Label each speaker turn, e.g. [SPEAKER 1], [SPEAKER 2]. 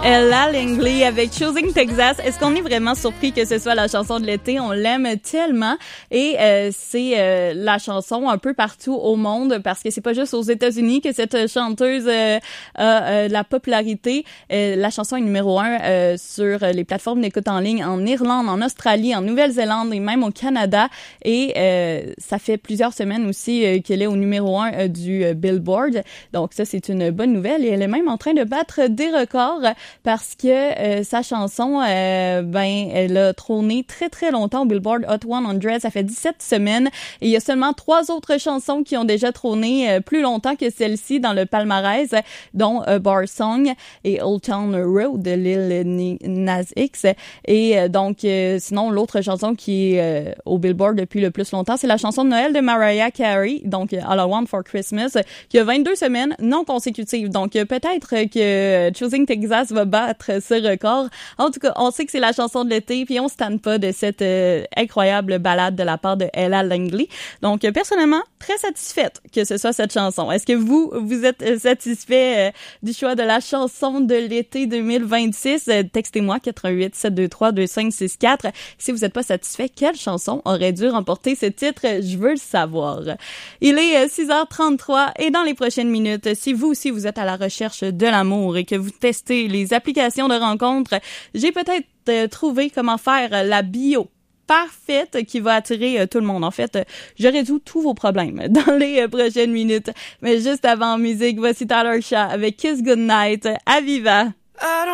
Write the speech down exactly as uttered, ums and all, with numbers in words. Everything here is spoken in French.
[SPEAKER 1] Ella Langley avec Choosing Texas. Est-ce qu'on est vraiment surpris que ce soit la chanson de l'été? On l'aime tellement et euh, c'est euh, la chanson un peu partout au monde parce que c'est pas juste aux États-Unis que cette chanteuse euh, a euh, la popularité. Euh, la chanson est numéro un euh, sur les plateformes d'écoute en ligne en Irlande, en Australie, en Nouvelle-Zélande et même au Canada. Et euh, ça fait plusieurs semaines aussi euh, qu'elle est au numéro un euh, du euh, Billboard. Donc ça, c'est une bonne nouvelle et elle est même en train de battre des records parce que euh, sa chanson, euh, ben, elle a trôné très très longtemps au Billboard Hot cent. Ça fait dix-sept semaines et il y a seulement trois autres chansons qui ont déjà trôné euh, plus longtemps que celle-ci dans le palmarès, dont A Bar Song et Old Town Road de Lil Nas X. Et euh, donc, euh, sinon, l'autre chanson qui est euh, au Billboard depuis le plus longtemps, c'est la chanson de Noël de Mariah Carey, donc All I Want for Christmas, qui a vingt-deux semaines non consécutives. Donc, euh, peut-être que Choosing Texas va battre ce record. En tout cas, on sait que c'est la chanson de l'été, puis on se tanne pas de cette euh, incroyable ballade de la part de Ella Langley. Donc, euh, personnellement, très satisfaite que ce soit cette chanson. Est-ce que vous, vous êtes satisfait euh, du choix de la chanson de l'été deux mille vingt-six? Euh, textez-moi quatre un huit sept deux trois deux cinq six quatre. Si vous n'êtes pas satisfait, quelle chanson aurait dû remporter ce titre? Je veux le savoir. Il est euh, six heures trente-trois et dans les prochaines minutes, si vous aussi vous êtes à la recherche de l'amour et que vous testez les applications de rencontres, j'ai peut-être euh, trouvé comment faire euh, la bio parfaite qui va attirer euh, tout le monde. En fait, euh, je résous tous vos problèmes dans les euh, prochaines minutes. Mais juste avant en musique, voici Tyler Shah avec Kiss Goodnight à Viva.